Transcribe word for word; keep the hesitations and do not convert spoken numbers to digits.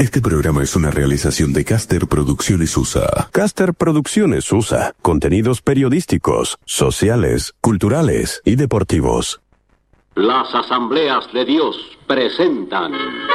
Este programa es una realización de Caster Producciones U S A. Caster Producciones U S A. Contenidos periodísticos, sociales, culturales y deportivos. Las Asambleas de Dios presentan...